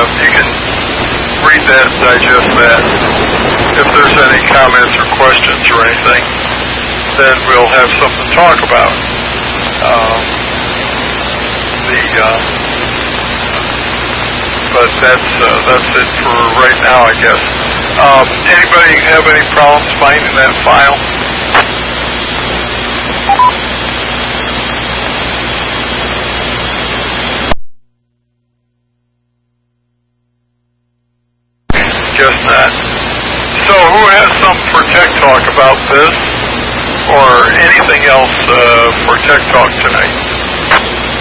you can read that and digest that. If there's any comments or questions or anything, then we'll have something to talk about. But that's it for right now, I guess. Anybody have any problems finding that file? Guess not. So who has something for Tech Talk about this or anything else for Tech Talk tonight?